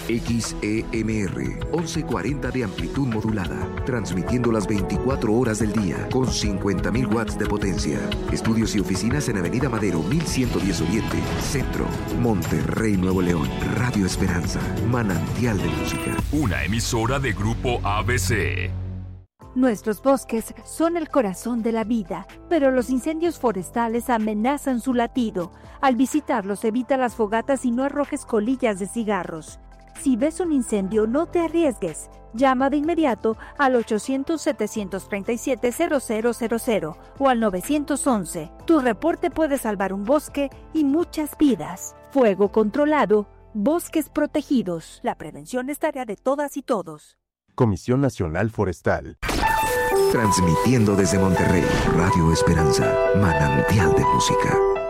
XEMR 1140 de amplitud modulada, transmitiendo las 24 horas del día con 50.000 watts de potencia. Estudios y oficinas en Avenida Madero 1110 Oriente, Centro, Monterrey, Nuevo León. Radio Esperanza, manantial de música. Una emisora de Grupo ABC. Nuestros bosques son el corazón de la vida, pero los incendios forestales amenazan su latido. Al visitarlos, evita las fogatas y no arrojes colillas de cigarros. Si ves un incendio, no te arriesgues. Llama de inmediato al 800-737-0000 o al 911. Tu reporte puede salvar un bosque y muchas vidas. Fuego controlado, bosques protegidos. La prevención es tarea de todas y todos. Comisión Nacional Forestal. Transmitiendo desde Monterrey, Radio Esperanza, manantial de música.